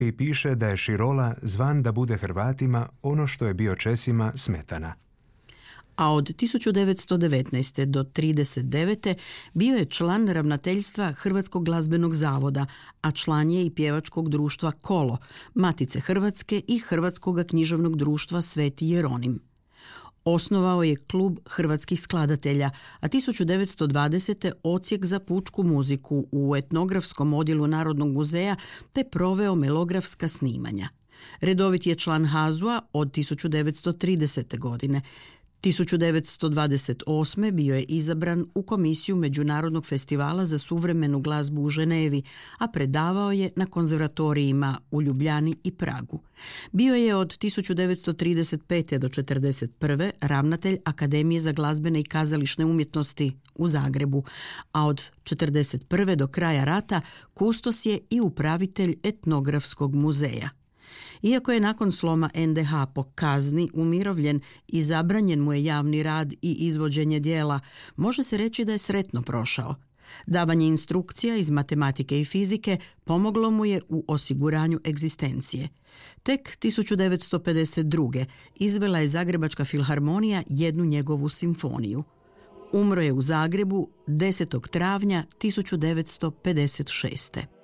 i piše da je Širola zvan da bude Hrvatima ono što je bio Česima smetana. A od 1919. do 1939. bio je član ravnateljstva Hrvatskog glazbenog zavoda, a član je i pjevačkog društva Kolo, Matice Hrvatske i Hrvatskog književnog društva Sveti Jeronim. Osnovao je klub hrvatskih skladatelja, a 1920. odsjek za pučku muziku u etnografskom odjelu Narodnog muzeja te proveo melografska snimanja. Redovit je član HAZU-a od 1930. godine. 1928. bio je izabran u komisiju Međunarodnog festivala za suvremenu glazbu u Ženevi, a predavao je na konzervatorijima u Ljubljani i Pragu. Bio je od 1935. do 1941. ravnatelj Akademije za glazbene i kazališne umjetnosti u Zagrebu, a od 1941. do kraja rata kustos je i upravitelj etnografskog muzeja. Iako je nakon sloma NDH po kazni umirovljen i zabranjen mu je javni rad i izvođenje djela, može se reći da je sretno prošao. Davanje instrukcija iz matematike i fizike pomoglo mu je u osiguranju egzistencije. Tek 1952. izvela je Zagrebačka filharmonija jednu njegovu simfoniju. Umro je u Zagrebu 10. travnja 1956.